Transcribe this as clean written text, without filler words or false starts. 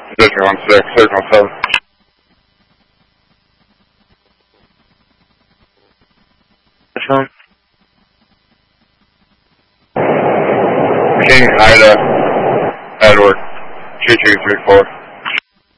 Position 16, signal 7. Phone. King Ida, Edward, 2234.